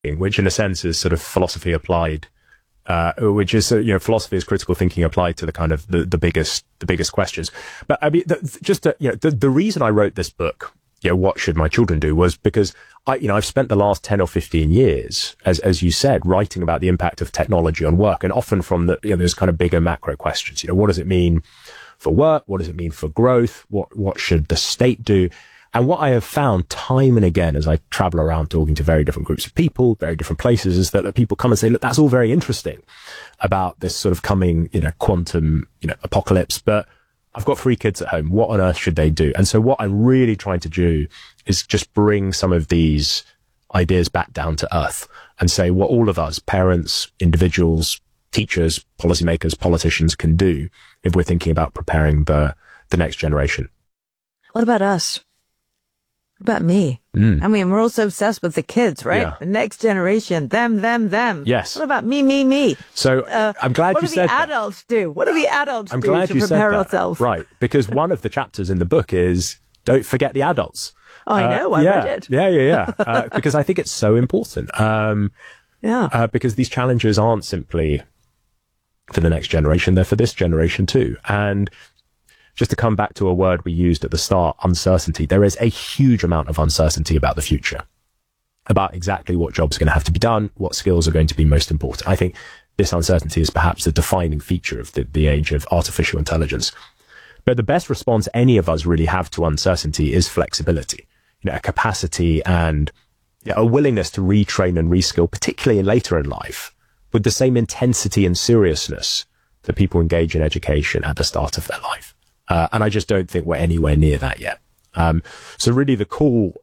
which in a sense is sort of philosophy applied, which is, philosophy is critical thinking applied to the kind of the biggest questions. But I mean, the reason I wrote this book, what should my children do, was because I've spent the last 10 or 15 years, as you said, writing about the impact of technology on work, and often from those kind of bigger macro questions. What does it mean for work? What does it mean for growth? What should the state do? And what I have found time and again, as I travel around talking to very different groups of people, very different places, is that people come and say, look, that's all very interesting about this sort of coming, quantum, apocalypse, but I've got 3 kids at home. What on earth should they do? And so what I'm really trying to do is just bring some of these ideas back down to earth and say what all of us, parents, individuals, teachers, policymakers, politicians, can do if we're thinking about preparing the next generation. What about us? What about me? I mean, we're all so obsessed with the kids, right? Yeah. The next generation, them. Yes. What about me? So I'm glad you said that. What do the adults do? What do the adults do to you prepare ourselves? Right, because one of the chapters in the book is don't forget the adults. Oh, I know, I read it. Yeah. Because I think it's so important. Because these challenges aren't simply for the next generation, they're for this generation too. And just to come back to a word we used at the start, uncertainty. There is a huge amount of uncertainty about the future, about exactly what jobs are going to have to be done, what skills are going to be most important. I think this uncertainty is perhaps the defining feature of the age of artificial intelligence. But the best response any of us really have to uncertainty is flexibility, a capacity and a willingness to retrain and reskill, particularly later in life, with the same intensity and seriousness that people engage in education at the start of their life. And I just don't think we're anywhere near that yet. So really the call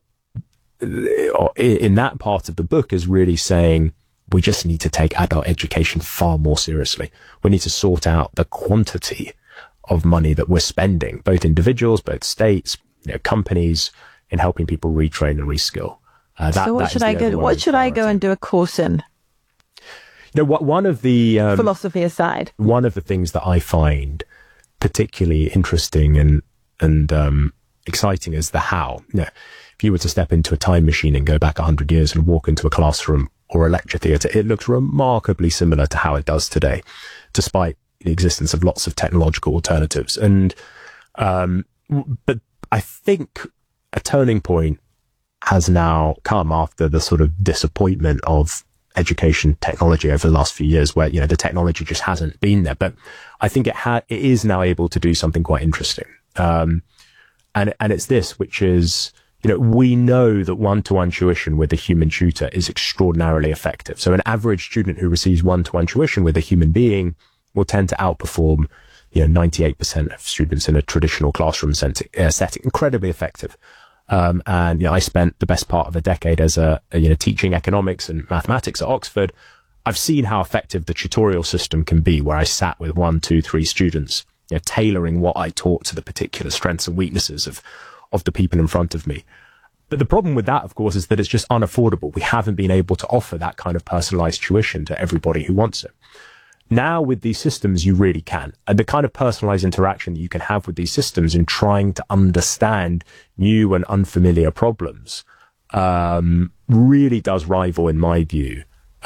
in that part of the book is really saying we just need to take adult education far more seriously. We need to sort out the quantity of money that we're spending, both individuals, both states, companies, in helping people retrain and reskill. So what should I go? What should I go and do a course in? One of the philosophy aside, one of the things that I find particularly interesting and exciting is the how. If you were to step into a time machine and go back 100 years and walk into a classroom or a lecture theatre, it looks remarkably similar to how it does today, despite the existence of lots of technological alternatives. And but I think a turning point has now come after the sort of disappointment of education technology over the last few years, where the technology just hasn't been there. But I think it is now able to do something quite interesting, and it's this, which is we know that one-to-one tuition with a human tutor is extraordinarily effective. So an average student who receives one-to-one tuition with a human being will tend to outperform 98% of students in a traditional classroom setting. Incredibly effective. And I spent the best part of a decade as teaching economics and mathematics at Oxford. I've seen how effective the tutorial system can be, where I sat with 1, 2, 3 students, tailoring what I taught to the particular strengths and weaknesses of the people in front of me. But the problem with that, of course, is that it's just unaffordable. We haven't been able to offer that kind of personalized tuition to everybody who wants it. Now with these systems, you really can. And the kind of personalized interaction that you can have with these systems in trying to understand new and unfamiliar problems, really does rival, in my view,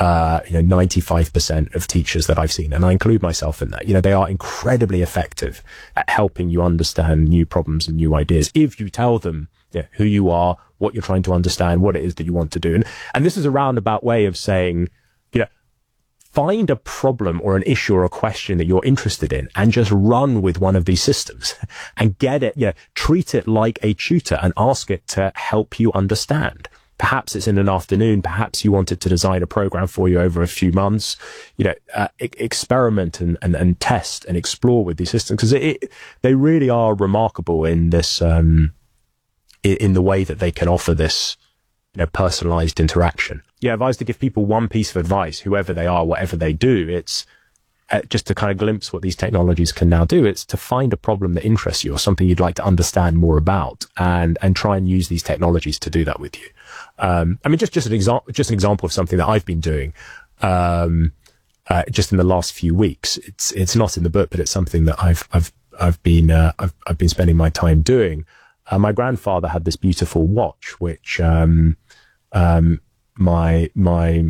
95% of teachers that I've seen. And I include myself in that. They are incredibly effective at helping you understand new problems and new ideas. If you tell them who you are, what you're trying to understand, what it is that you want to do. And this is a roundabout way of saying, find a problem or an issue or a question that you're interested in and just run with one of these systems and get it, treat it like a tutor and ask it to help you understand. Perhaps it's in an afternoon. Perhaps you want it to design a program for you over a few months. Experiment and test and explore with these systems, because they really are remarkable in this, in the way that they can offer this, personalized interaction. If I was to give people one piece of advice, whoever they are, whatever they do, it's just to kind of glimpse what these technologies can now do. It's to find a problem that interests you or something you'd like to understand more about, and try and use these technologies to do that with you. Just an example of something that I've been doing, just in the last few weeks. It's not in the book, but it's something that I've been spending my time doing. My grandfather had this beautiful watch, which, my